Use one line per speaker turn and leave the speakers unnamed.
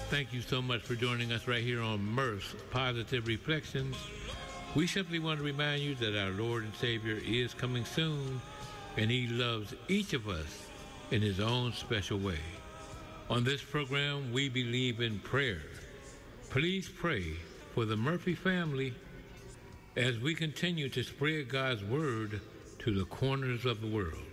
Thank you so much for joining us right here on Mirth's Positive Reflections. We simply want to remind you that our Lord and Savior is coming soon, and He loves each of us in His own special way. On this program, we believe in prayer. Please pray for the Murphy family as we continue to spread God's word to the corners of the world.